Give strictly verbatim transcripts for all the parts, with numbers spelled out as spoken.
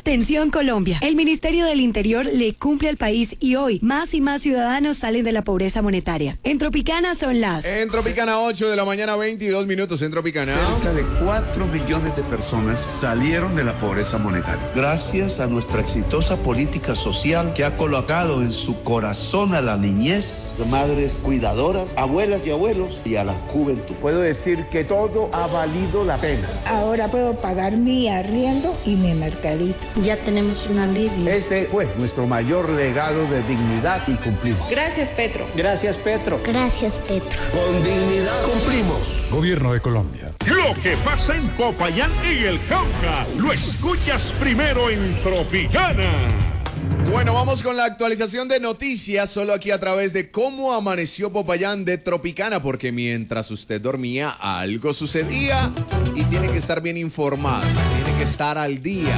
Atención Colombia, el Ministerio del Interior le cumple al país y hoy más y más ciudadanos salen de la pobreza monetaria. En Tropicana son las... En Tropicana ocho de la mañana, veintidós minutos en Tropicana. Cerca de cuatro millones de personas salieron de la pobreza monetaria. Gracias a nuestra exitosa política social que ha colocado en su corazón a la niñez, madres cuidadoras, abuelas y abuelos y a la juventud. Puedo decir que todo ha valido la pena. Ahora puedo pagar mi arriendo y mi mercadito. Ya tenemos un alivio. Ese fue nuestro mayor legado de dignidad y cumplimos. Gracias, Petro. Gracias, Petro. Gracias, Petro. Con dignidad cumplimos. Gobierno de Colombia. Lo que pasa en Popayán y el Cauca, lo escuchas primero en Tropicana. Bueno, vamos con la actualización de noticias, solo aquí a través de Cómo Amaneció Popayán de Tropicana, porque mientras usted dormía, algo sucedía y tiene que estar bien informado, tiene que estar al día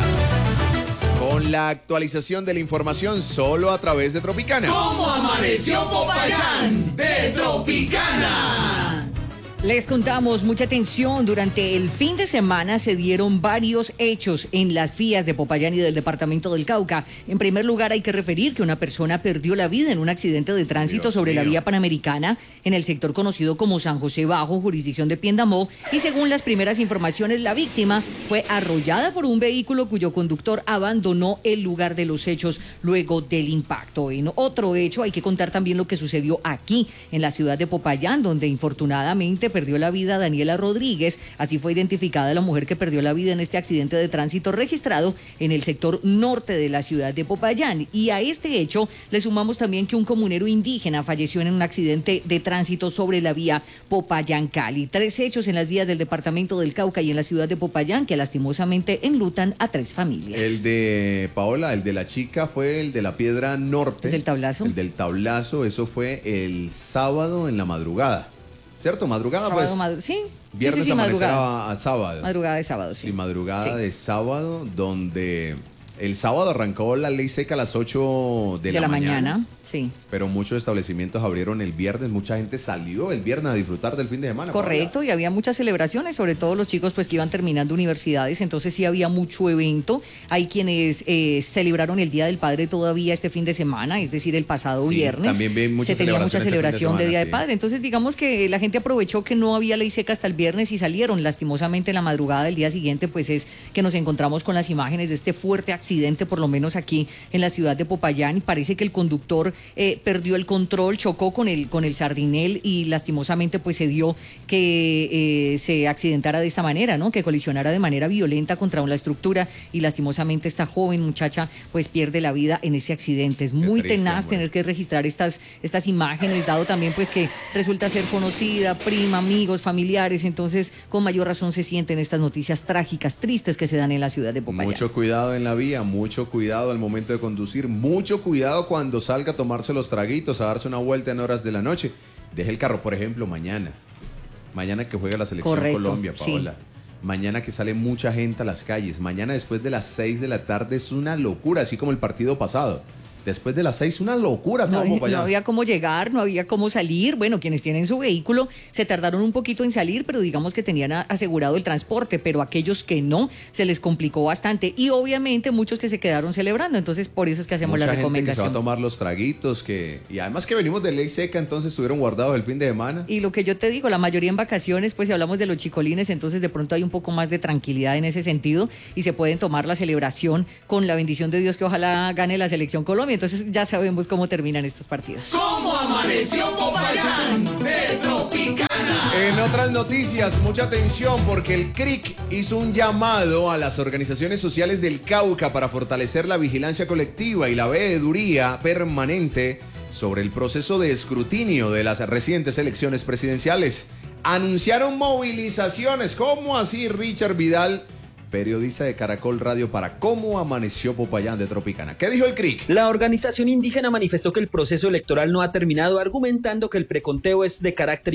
con la actualización de la información solo a través de Tropicana. ¿Cómo amaneció Popayán de Tropicana? Les contamos mucha atención. Durante el fin de semana se dieron varios hechos en las vías de Popayán y del departamento del Cauca. En primer lugar, hay que referir que una persona perdió la vida en un accidente de tránsito Dios sobre mío. la vía panamericana en el sector conocido como San José Bajo, jurisdicción de Piendamó. Y según las primeras informaciones, la víctima fue arrollada por un vehículo cuyo conductor abandonó el lugar de los hechos luego del impacto. En otro hecho, hay que contar también lo que sucedió aquí, en la ciudad de Popayán, donde infortunadamente perdió la vida Daniela Rodríguez. Así fue identificada la mujer que perdió la vida en este accidente de tránsito registrado en el sector norte de la ciudad de Popayán. Y a este hecho le sumamos también que un comunero indígena falleció en un accidente de tránsito sobre la vía Popayán-Cali. Tres hechos en las vías del departamento del Cauca y en la ciudad de Popayán que lastimosamente enlutan a tres familias. El de Paola, el de la chica, fue el de la Piedra Norte. ¿El del tablazo? El del tablazo, eso fue el sábado en la madrugada. ¿Cierto? Madrugada, sábado, pues. Madru- sí. Viernes sí, sí, sí, madrugada. A sábado. Madrugada de sábado, sí. Sí, madrugada sí. de sábado, donde el sábado arrancó la ley seca a las ocho de, de la, la mañana. mañana. Sí. Pero muchos establecimientos abrieron el viernes, mucha gente salió el viernes a disfrutar del fin de semana. Correcto, Paola. Y había muchas celebraciones, sobre todo los chicos pues que iban terminando universidades, entonces sí había mucho evento. Hay quienes eh, celebraron el Día del Padre todavía este fin de semana, es decir, el pasado sí, viernes. También vi muchas Se tenía mucha celebración este de, de Día sí. del Padre, entonces digamos que la gente aprovechó que no había ley seca hasta el viernes y salieron. Lastimosamente en la madrugada del día siguiente pues es que nos encontramos con las imágenes de este fuerte accidente, por lo menos aquí en la ciudad de Popayán, y parece que el conductor eh, perdió el control, chocó con el, con el sardinel y lastimosamente pues se dio que eh, se accidentara de esta manera, ¿no? Que colisionara de manera violenta contra una estructura y lastimosamente esta joven muchacha pues pierde la vida en ese accidente. Es muy triste, tenaz bueno. tener que registrar estas, estas imágenes, dado también pues que resulta ser conocida, prima, amigos, familiares, entonces con mayor razón se sienten estas noticias trágicas, tristes que se dan en la ciudad de Popayán. Mucho cuidado en la vía, mucho cuidado al momento de conducir, mucho cuidado cuando salga a tomarse los traguitos, a darse una vuelta en horas de la noche. Deje el carro, por ejemplo, mañana. Mañana que juega la selección Correcto, Colombia, Paola. Sí. Mañana que sale mucha gente a las calles. Mañana después de las seis de la tarde es una locura, así como el partido pasado. Después de las seis, una locura. No, no había cómo llegar, no había cómo salir. Bueno, quienes tienen su vehículo se tardaron un poquito en salir, pero digamos que tenían asegurado el transporte, pero aquellos que no, se les complicó bastante. Y obviamente muchos que se quedaron celebrando, entonces por eso es que hacemos Mucha la gente recomendación. Que se va a tomar los traguitos, que y además que venimos de ley seca, entonces estuvieron guardados el fin de semana. Y lo que yo te digo, la mayoría en vacaciones, pues si hablamos de los chicolines, entonces de pronto hay un poco más de tranquilidad en ese sentido y se pueden tomar la celebración con la bendición de Dios que ojalá gane la selección Colombia. Entonces ya sabemos cómo terminan estos partidos. ¿Cómo amaneció Popayán de Tropicana? En otras noticias, mucha atención porque el C R I C hizo un llamado a las organizaciones sociales del Cauca para fortalecer la vigilancia colectiva y la veeduría permanente sobre el proceso de escrutinio de las recientes elecciones presidenciales. Anunciaron movilizaciones. ¿Cómo así, Richard Vidal, periodista de Caracol Radio, para Cómo Amaneció Popayán de Tropicana? ¿Qué dijo el C R I C? La organización indígena manifestó que el proceso electoral no ha terminado, argumentando que el preconteo es de carácter